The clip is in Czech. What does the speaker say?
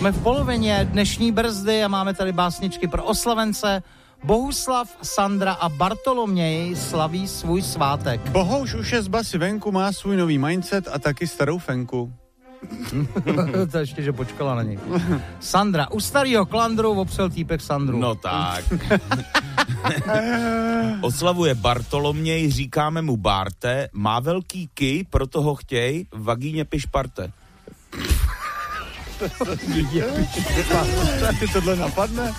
jsme v polovině dnešní brzdy a máme tady básničky pro oslavence. Bohuslav, Sandra a Bartoloměj slaví svůj svátek. Bohouš už je z basy venku, má svůj nový mindset a taky starou fenku. To ještě, že počkala na něj. Sandra, u starýho klandru opřel týpek Sandru. No tak. Oslavuje Bartoloměj, říkáme mu Barte, má velký kij, proto ho chtěj, v vagíně pišparte. Tohle napadne?